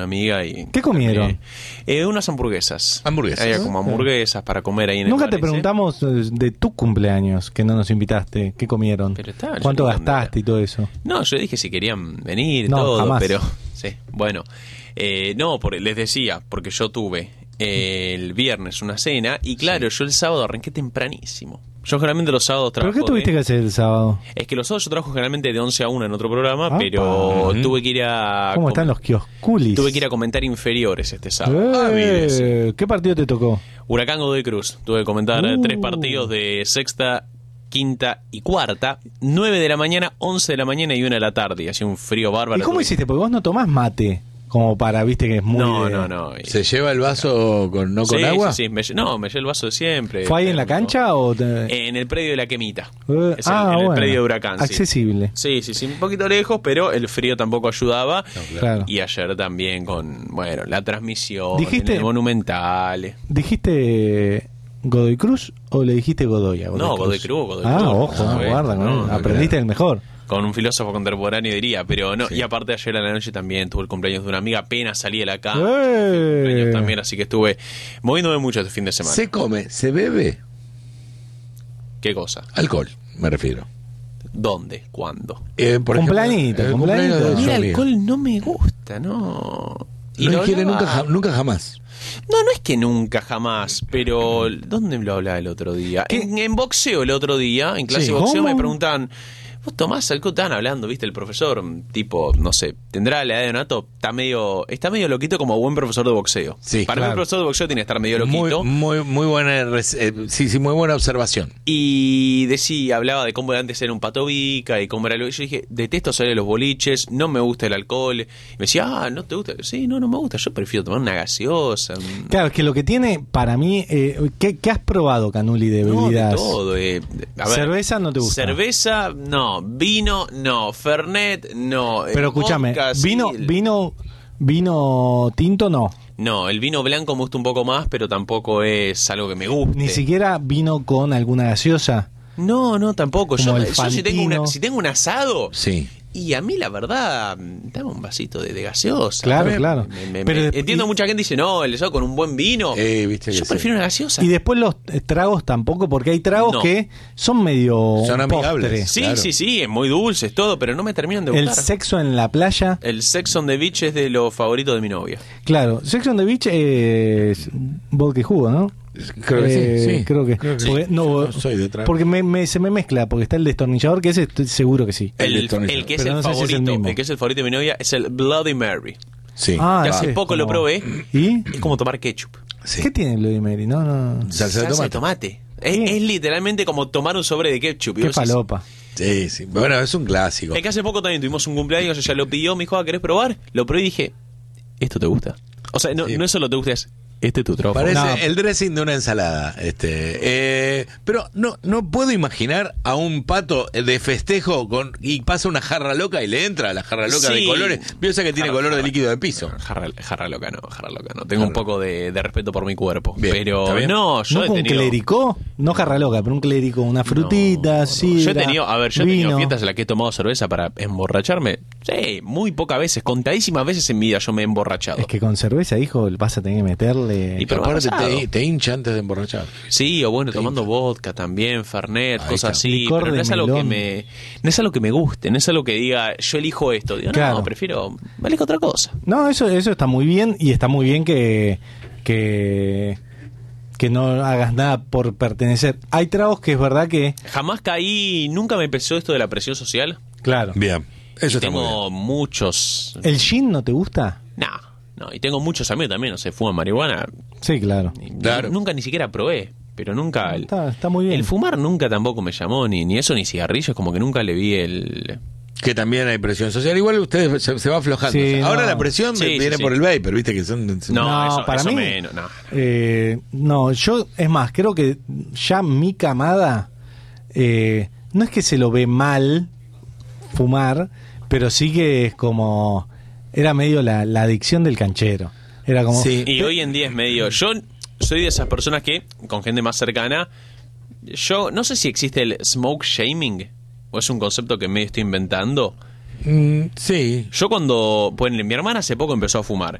una amiga y... ¿Qué comieron? Unas hamburguesas. Hamburguesas. Había como hamburguesas para comer ahí en Nunca el te bar ese. preguntamos de tu cumpleaños, que no nos invitaste. ¿Qué comieron? Pero está, yo ¿Cuánto nunca gastaste y todo eso? No, yo dije si querían venir y No, todo, jamás. pero... Sí, bueno. No, les decía, porque yo tuve el viernes una cena y claro, yo el sábado arranqué tempranísimo. Yo generalmente los sábados ¿Pero trabajo... qué tuviste que hacer el sábado? Es que los sábados yo trabajo generalmente de 11 a 1 en otro programa, Apa. pero tuve que ir a... ¿Cómo están los kiosculis? Tuve que ir a comentar inferiores este sábado. ¿Qué partido te tocó? Huracán Godoy Cruz. Tuve que comentar 3 partidos de sexta, quinta y cuarta. 9 de la mañana, 11 de la mañana y 1 de la tarde. Y hacía un frío bárbaro. ¿Y cómo hiciste? Porque vos no tomás mate. Como para, viste que es muy... No. ¿Se lleva el vaso con agua? Sí. Me llevé el vaso de siempre. ¿Fue ahí en la cancha o...? En el predio de la Quemita. Es en el predio de Huracán. Sí. Accesible. Sí, un poquito lejos, pero el frío tampoco ayudaba. No, claro. Y ayer también con, la transmisión, ¿Dijiste? en el Monumental. ¿Dijiste Godoy Cruz o le dijiste Godoy a Godoy No, Cruz? Godoy Cruz, Godoy Ah, Cruz, ojo, por supuesto. guarda, No, aprendiste el mejor. Con un filósofo contemporáneo diría, pero no. Sí. Y aparte ayer a la noche también tuve el cumpleaños de una amiga, apenas salí de la cama. Cumpleaños también, así que estuve moviéndome mucho este fin de semana. ¿Se come? ¿Se bebe? ¿Qué cosa? Alcohol, me refiero. ¿Dónde? ¿Cuándo? Por Cumpleañito. A mí el alcohol no me gusta, ¿no? Y no ingiere nunca jamás. No es que nunca jamás, pero ¿dónde me lo hablaba el otro día? En boxeo el otro día, en clase de boxeo, me preguntaban, ¿vos tomás alcohol? Estaban hablando, ¿viste? El profesor, tipo, no sé, tendrá la edad de Donato, está medio loquito como buen profesor de boxeo. Sí, Para mí el profesor de boxeo tiene que estar medio loquito. Muy buena, muy buena observación. Y hablaba de cómo antes era un patobica y cómo era lo... Yo dije, detesto salir a los boliches, no me gusta el alcohol. Y me decía, ¿no te gusta? Sí, no me gusta, yo prefiero tomar una gaseosa. Claro, es que lo que tiene para mí... ¿qué has probado, Canuli, de bebidas? De todo. A ver, ¿cerveza no te gusta? Cerveza, no. Vino, no. Fernet, no. Pero escúchame, vodka, vino tinto no. No, el vino blanco me gusta un poco más, pero tampoco es algo que me guste. Ni siquiera vino con alguna gaseosa. No, tampoco. Yo si tengo un asado... Sí. Y a mí, la verdad, dame un vasito de gaseosa. Claro. Pero entiendo, mucha gente dice, no, el asado con un buen vino. ¿Viste yo prefiero una gaseosa. Y después los tragos tampoco, porque hay tragos que son medio... Son amigables. Sí, claro. sí, es muy dulce, es todo, pero no me terminan de gustar. El sexo en la playa. El Sex on the Beach es de los favoritos de mi novia. Claro, Sex on the Beach es vodka y jugo, ¿no? Creo que sí. Creo que sí. Porque, no soy de trago. porque se me mezcla, porque está el destornillador, que ese estoy seguro que sí. El que es pero el no sé si es favorito, mismo. el que es el favorito de mi novia es el Bloody Mary. Sí. Ah, Que hace ese poco es lo como- probé. ¿Y? Es como tomar ketchup. Sí. ¿Qué tiene Bloody Mary? No. Salsa de tomate. Es literalmente como tomar un sobre de ketchup. Y Qué vos decís, palopa. Sí. Bueno, es un clásico. es que hace poco también tuvimos un cumpleaños, ella lo pidió, me dijo, ¿querés probar? Lo probé y dije, ¿esto te gusta? O sea, no es solo te gusta, es este es tu trofeo. Parece No. el dressing de una ensalada. Pero no puedo imaginar a un pato de festejo y pasa una jarra loca y le entra la jarra loca de colores. Piensa que tiene color de líquido de piso. Jarra loca no. Tengo un poco de respeto por mi cuerpo. Bien, pero está bien. no, yo ¿No he con un tenido... clericó? No jarra loca, pero un clérico, una frutita, sidra, Yo he tenido vino. fiestas en las que he tomado cerveza para emborracharme. Sí, muy pocas veces, contadísimas veces en mi vida yo me he emborrachado. Es que con cerveza, hijo, vas a tener que meterle... Y pero aparte me ha pasado. te hincha antes de emborrachar. Sí, o bueno, tomando vodka también, Fernet, Ahí cosas está. así, Licor pero no de es algo que melón. no es algo que me guste, no es algo que diga, yo elijo esto. Digo, Claro. no, prefiero, elijo otra cosa. No, eso está muy bien, y está muy bien que no hagas nada por pertenecer. Hay tragos que es verdad que... Jamás caí, nunca me empezó esto de la presión social. Claro. Bien. Eso está muy Tengo bien. muchos... ¿El gin no te gusta? No, y tengo muchos amigos también, no sé, fuman marihuana. Sí, claro. Claro. Nunca ni siquiera probé, pero nunca... Está muy bien. El fumar nunca tampoco me llamó, ni eso, ni cigarrillos, como que nunca le vi el... Que también hay presión social. Igual ustedes se va aflojando. Sí, Ahora no. la presión Sí, viene sí. por el vapor, viste que son... No, para eso mí, menos, no. no, yo, es más, creo que ya mi camada, no es que se lo ve mal fumar, pero sí que es como, era medio la adicción del canchero. Era como... Sí. Y hoy en día es medio... Yo soy de esas personas que, con gente más cercana, yo no sé si existe el smoke shaming, o es un concepto que medio estoy inventando. Sí. Yo cuando... Pues mi hermana hace poco empezó a fumar.